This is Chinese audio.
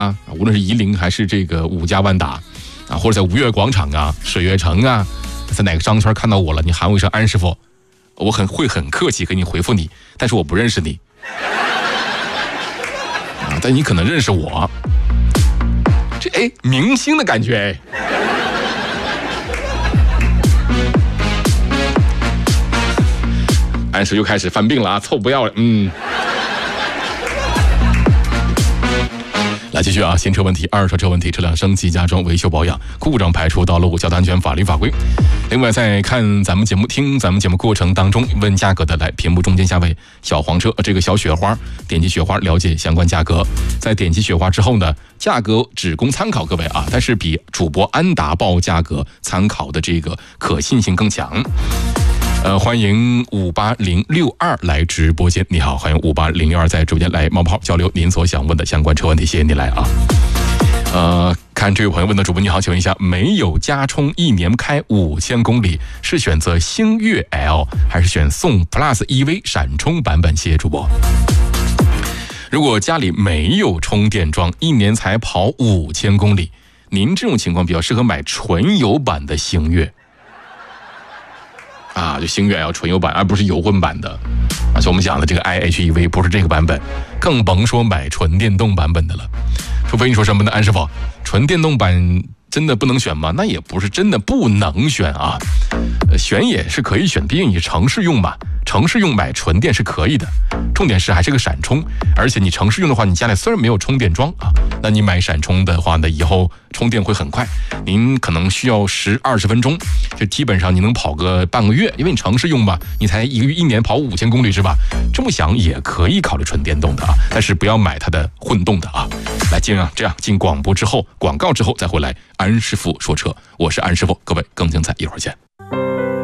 啊，无论是夷陵还是这个5家万达啊，或者在5月广场啊、水悦城啊，在哪个商圈看到我了，你喊我一声安师傅，我会很客气给你回复你，但是我不认识你啊，但你可能认识我，这明星的感觉安师又开始犯病了啊，臭不要了，来继续啊，新车问题、二手车问题、车辆升级加装、维修保养、故障排除、道路交通安全法律法规。另外，在看咱们节目、听咱们节目过程当中，问价格的来屏幕中间下位小黄车这个小雪花，点击雪花了解相关价格。在点击雪花之后呢，价格只供参考，各位啊，但是比主播安达报价格参考的这个可信性更强。欢迎58062来直播间。你好，欢迎58062在直播间来冒泡交流您所想问的相关车问题，谢谢您来啊。看这位朋友问的主播你好，请问一下，没有加充1年开5000公里，是选择星越 L 还是选宋 Plus EV 闪充版本？谢谢主播。如果家里没有充电桩，1年才跑5000公里，您这种情况比较适合买纯油版的星越。啊，就星越 L 纯油版，而不是油混版的。而且我们讲的这个 iHEV 不是这个版本，更甭说买纯电动版本的了。除非你说什么呢，安师傅，纯电动版真的不能选吗？那也不是真的不能选啊，选也是可以选，毕竟你城市用嘛，城市用买纯电是可以的。重点是还是个闪充，而且你城市用的话，你家里虽然没有充电桩啊，那你买闪充的话呢，以后充电会很快，您可能需要10-20分钟，就基本上你能跑个半个月，因为你城市用吧，你才一年跑5000公里是吧？这么想也可以考虑纯电动的啊，但是不要买它的混动的啊。来，这样进广告之后再回来，安师傅说车，我是安师傅，各位更精彩，一会儿见。